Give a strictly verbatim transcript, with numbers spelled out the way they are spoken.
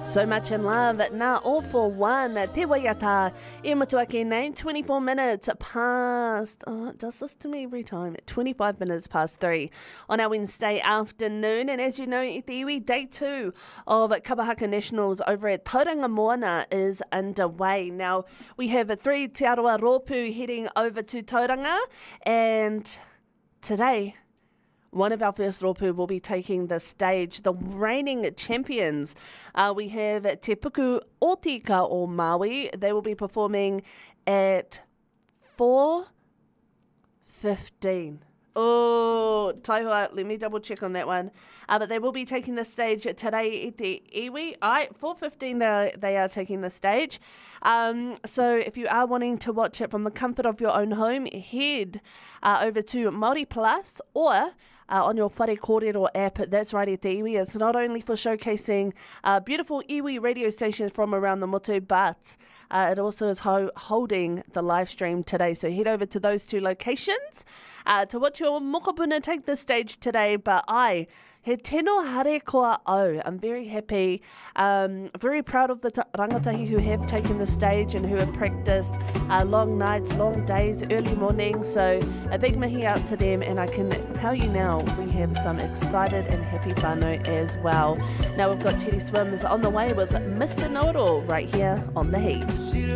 So much in love, now all for one. Te waiata, e matuake nei, twenty-four minutes past, oh, it does this to me every time, twenty-five minutes past three on our Wednesday afternoon. And as you know, i te iwi, day two of Kabahaka Nationals over at Tauranga Moana is underway. Now, we have three Te Aroa Rōpū heading over to Tauranga, and today, one of our first rōpū will be taking the stage. The reigning champions. Uh, we have Te Puku Otika o Maui. They will be performing at four fifteen. Oh, taihua, let me double check on that one. Uh, but they will be taking the stage today at the iwi. Ai, four fifteen they are, they are taking the stage. Um, so if you are wanting to watch it from the comfort of your own home, head uh, over to Māori Plus or Uh, on your Whare Kōrero app. That's right at the iwi. It's not only for showcasing uh, beautiful iwi radio stations from around the motu, but uh, it also is ho- holding the live stream today. So head over to those two locations uh, to watch your mokopuna take the stage today. But I, he tino hare koa au. I'm very happy, um, very proud of the ta- rangatahi who have taken the stage and who have practiced uh, long nights, long days, early mornings. So a big mihi out to them, and I can tell you now, we have some excited and happy whānau as well. Now we've got Teddy Swims on the way with Mister Know-It-All right here on The Heat.